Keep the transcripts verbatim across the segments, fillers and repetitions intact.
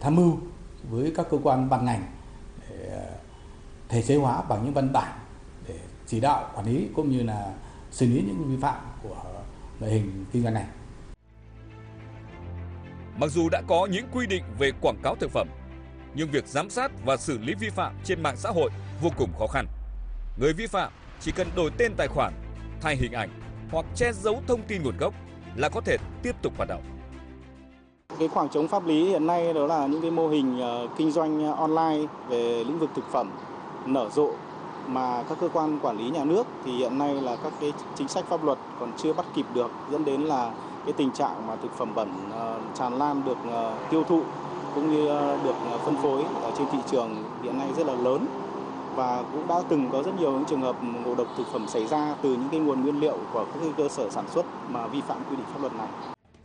tham mưu với các cơ quan ban ngành để thể chế hóa bằng những văn bản để chỉ đạo quản lý cũng như là xử lý những vi phạm của loại hình kinh doanh này. Mặc dù đã có những quy định về quảng cáo thực phẩm, nhưng việc giám sát và xử lý vi phạm trên mạng xã hội vô cùng khó khăn. Người vi phạm chỉ cần đổi tên tài khoản, thay hình ảnh hoặc che giấu thông tin nguồn gốc là có thể tiếp tục hoạt động. Cái khoảng trống pháp lý hiện nay đó là những cái mô hình uh, kinh doanh online về lĩnh vực thực phẩm nở rộ, mà các cơ quan quản lý nhà nước thì hiện nay là các cái chính sách pháp luật còn chưa bắt kịp được, dẫn đến là cái tình trạng mà thực phẩm bẩn uh, tràn lan được uh, tiêu thụ cũng như uh, được uh, phân phối ở trên thị trường hiện nay rất là lớn, và cũng đã từng có rất nhiều những trường hợp ngộ độc thực phẩm xảy ra từ những cái nguồn nguyên liệu của các cái cơ sở sản xuất mà vi phạm quy định pháp luật này.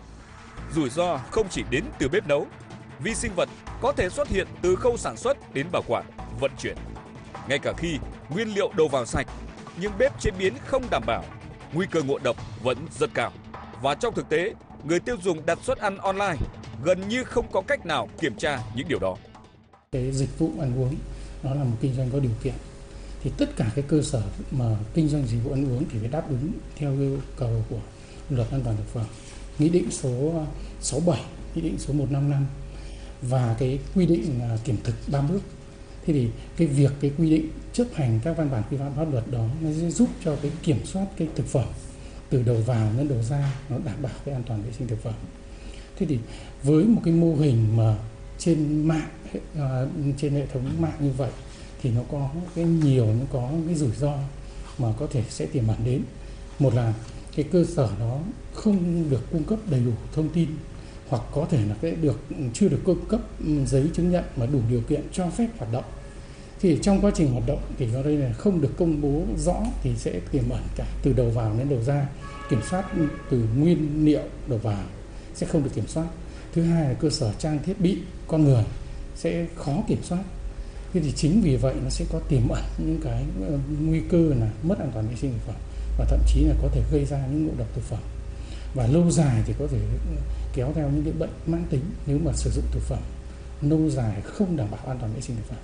Rủi ro không chỉ đến từ bếp nấu, vi sinh vật có thể xuất hiện từ khâu sản xuất đến bảo quản, vận chuyển. Ngay cả khi nguyên liệu đầu vào sạch, nhưng bếp chế biến không đảm bảo, nguy cơ ngộ độc vẫn rất cao. Và trong thực tế, người tiêu dùng đặt suất ăn online gần như không có cách nào kiểm tra những điều đó. Cái dịch vụ ăn uống nó là một kinh doanh có điều kiện, thì tất cả cái cơ sở mà kinh doanh dịch vụ ăn uống thì phải đáp ứng theo yêu cầu của Luật An toàn thực phẩm, Nghị định số sáu mươi bảy, Nghị định số một trăm năm mươi lăm và cái quy định kiểm thực ba bước. Thế thì cái việc cái quy định chấp hành các văn bản quy phạm pháp luật đó nó sẽ giúp cho cái kiểm soát cái thực phẩm từ đầu vào đến đầu ra nó đảm bảo cái an toàn vệ sinh thực phẩm. Thế thì với một cái mô hình mà trên mạng, trên hệ thống mạng như vậy thì nó có cái nhiều nó có cái rủi ro mà có thể sẽ tiềm ẩn đến. Một là cái cơ sở đó không được cung cấp đầy đủ thông tin, hoặc có thể là cái được chưa được cung cấp giấy chứng nhận mà đủ điều kiện cho phép hoạt động. Thì trong quá trình hoạt động thì ở đây là không được công bố rõ thì sẽ tiềm ẩn cả từ đầu vào đến đầu ra, kiểm soát từ nguyên liệu đầu vào sẽ không được kiểm soát. Thứ hai là cơ sở trang thiết bị con người sẽ khó kiểm soát. Thế thì chính vì vậy nó sẽ có tiềm ẩn những cái nguy cơ là mất an toàn vệ sinh thực phẩm, và thậm chí là có thể gây ra những ngộ độc thực phẩm. Và lâu dài thì có thể kéo theo những cái bệnh mãn tính nếu mà sử dụng thực phẩm lâu dài không đảm bảo an toàn vệ sinh thực phẩm.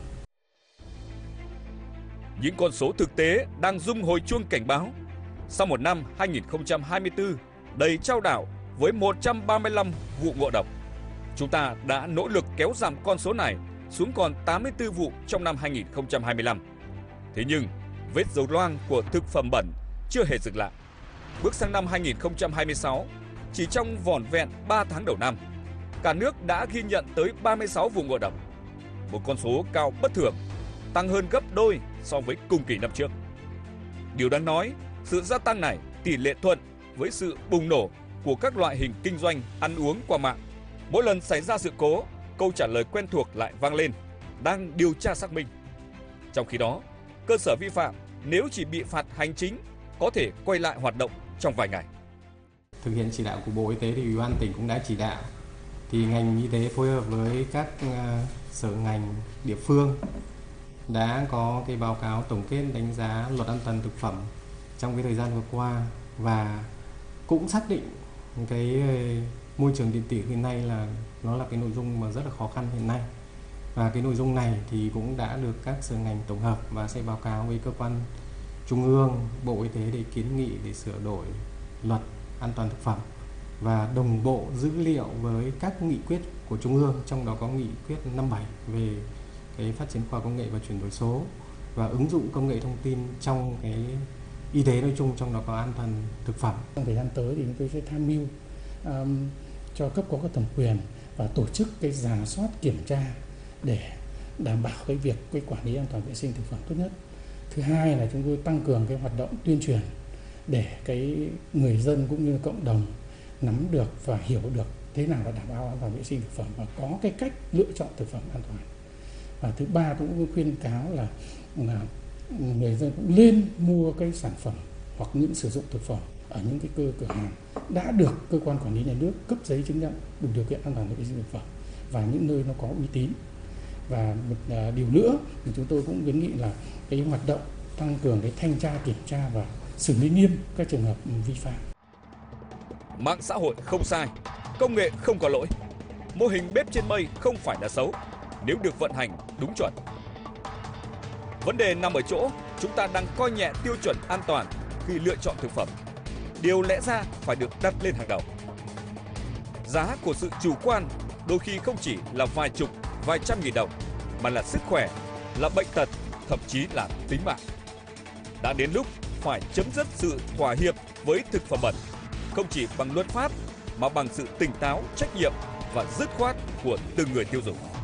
Những con số thực tế đang rung hồi chuông cảnh báo. Sau một năm hai nghìn không trăm hai mươi tư đầy trao đảo với một trăm ba mươi lăm vụ ngộ độc, chúng ta đã nỗ lực kéo giảm con số này xuống còn tám mươi tư vụ trong năm hai nghìn không trăm hai mươi lăm. Thế nhưng, vết dấu loang của thực phẩm bẩn chưa hề dừng lại. Bước sang năm hai nghìn không trăm hai mươi sáu, chỉ trong vỏn vẹn ba tháng đầu năm, cả nước đã ghi nhận tới ba mươi sáu vụ ngộ độc. Một con số cao bất thường, tăng hơn gấp đôi so với cùng kỳ năm trước. Điều đáng nói, sự gia tăng này tỷ lệ thuận với sự bùng nổ của các loại hình kinh doanh ăn uống qua mạng. Mỗi lần xảy ra sự cố, câu trả lời quen thuộc lại vang lên: đang điều tra xác minh. Trong khi đó, cơ sở vi phạm nếu chỉ bị phạt hành chính có thể quay lại hoạt động trong vài ngày. Thực hiện chỉ đạo của Bộ Y tế thì Ủy ban tỉnh cũng đã chỉ đạo thì ngành y tế phối hợp với các sở ngành địa phương đã có cái báo cáo tổng kết đánh giá luật an toàn thực phẩm trong cái thời gian vừa qua, và cũng xác định cái môi trường điện tử hiện nay là nó là cái nội dung mà rất là khó khăn hiện nay. Và cái nội dung này thì cũng đã được các sở ngành tổng hợp và sẽ báo cáo với cơ quan Trung ương, Bộ Y tế để kiến nghị để sửa đổi luật an toàn thực phẩm và đồng bộ dữ liệu với các nghị quyết của Trung ương, trong đó có nghị quyết năm bảy về cái phát triển khoa học công nghệ và chuyển đổi số và ứng dụng công nghệ thông tin trong cái y tế nói chung, trong đó có an toàn thực phẩm. Trong thời gian tới thì chúng tôi sẽ tham mưu um, cho cấp có các thẩm quyền và tổ chức cái rà soát kiểm tra để đảm bảo cái việc cái quản lý an toàn vệ sinh thực phẩm tốt nhất. Thứ hai là chúng tôi tăng cường cái hoạt động tuyên truyền để cái người dân cũng như cộng đồng nắm được và hiểu được thế nào là đảm bảo an toàn vệ sinh thực phẩm và có cái cách lựa chọn thực phẩm an toàn. Và thứ ba cũng khuyên cáo là, là người dân cũng nên mua cái sản phẩm hoặc những sử dụng thực phẩm ở những cái cơ cửa hàng đã được cơ quan quản lý nhà nước cấp giấy chứng nhận đủ điều kiện an toàn vệ sinh thực phẩm và những nơi nó có uy tín. Và một điều nữa thì chúng tôi cũng kiến nghị là cái hoạt động tăng cường cái thanh tra kiểm tra và xử lý nghiêm các trường hợp vi phạm. Mạng xã hội không sai, công nghệ không có lỗi. mô hình bếp trên mây không phải là xấu nếu được vận hành đúng chuẩn. Vấn đề nằm ở chỗ chúng ta đang coi nhẹ tiêu chuẩn an toàn khi lựa chọn thực phẩm. Điều lẽ ra phải được đặt lên hàng đầu. Giá của sự chủ quan đôi khi không chỉ là vài chục, vài trăm nghìn đồng, mà là sức khỏe, là bệnh tật, thậm chí là tính mạng. Đã đến lúc phải chấm dứt sự thỏa hiệp với thực phẩm bẩn, không chỉ bằng luật pháp mà bằng sự tỉnh táo, trách nhiệm và dứt khoát của từng người tiêu dùng.